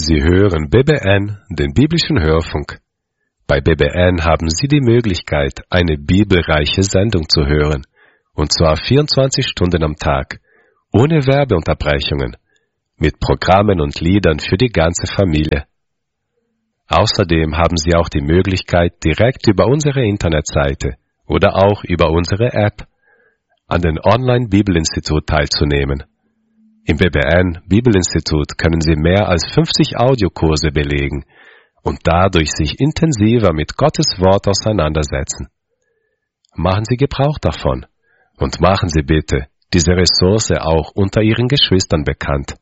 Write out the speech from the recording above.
Sie hören BBN, den biblischen Hörfunk. Bei BBN haben Sie die Möglichkeit, eine bibelreiche Sendung zu hören, und zwar 24 Stunden am Tag, ohne Werbeunterbrechungen, mit Programmen und Liedern für die ganze Familie. Außerdem haben Sie auch die Möglichkeit, direkt über unsere Internetseite oder auch über unsere App an den Online-Bibelinstitut teilzunehmen. Im BBN Bibelinstitut können Sie mehr als 50 Audiokurse belegen und dadurch sich intensiver mit Gottes Wort auseinandersetzen. Machen Sie Gebrauch davon und machen Sie bitte diese Ressource auch unter Ihren Geschwistern bekannt.